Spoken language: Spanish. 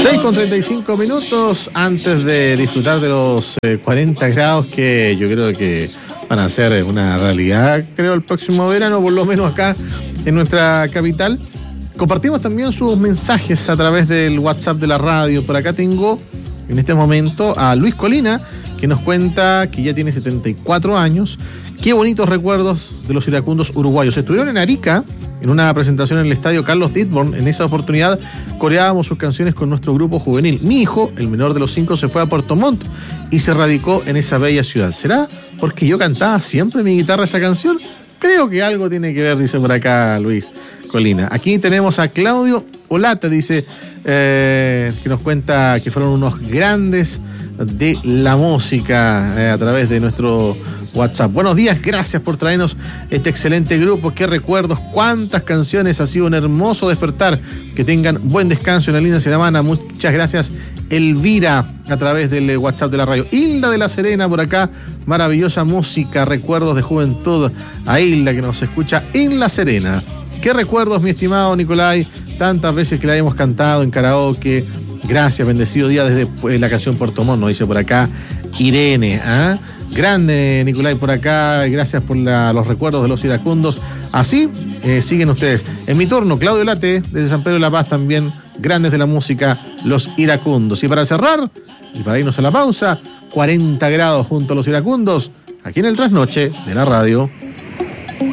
6:35 antes de disfrutar de los 40 grados que yo creo que van a ser una realidad, creo, el próximo verano, por lo menos acá en nuestra capital. Compartimos también sus mensajes a través del WhatsApp de la radio. Por acá tengo en este momento a Luis Colina, que nos cuenta que ya tiene 74 años. Qué bonitos recuerdos de los iracundos uruguayos. Estuvieron en Arica en una presentación en el estadio Carlos Ditborn. En esa oportunidad coreábamos sus canciones con nuestro grupo juvenil. Mi hijo, el menor de los 5, se fue a Puerto Montt y se radicó en esa bella ciudad. ¿Será porque yo cantaba siempre en mi guitarra esa canción? Creo que algo tiene que ver, dice por acá Luis Colina. Aquí tenemos a Claudio Olata, dice, que nos cuenta que fueron unos grandes de la música a través de nuestro WhatsApp. Buenos días, gracias por traernos este excelente grupo. Qué recuerdos, cuántas canciones, ha sido un hermoso despertar. Que tengan buen descanso en la linda semana. Muchas gracias, Elvira, a través del WhatsApp de la radio. Hilda de la Serena por acá, maravillosa música, recuerdos de juventud. A Hilda, que nos escucha en La Serena. Qué recuerdos, mi estimado Nicolai, tantas veces que la hemos cantado en karaoke. Gracias, bendecido día desde la canción Puerto Montt, nos dice por acá Irene. Grande Nicolai por acá, gracias por los recuerdos de los iracundos. Así siguen ustedes. En mi turno, Claudio Late, desde San Pedro de la Paz también, grandes de la música, los iracundos. Y para cerrar, y para irnos a la pausa, 40 grados junto a los iracundos, aquí en el Trasnoche de la radio.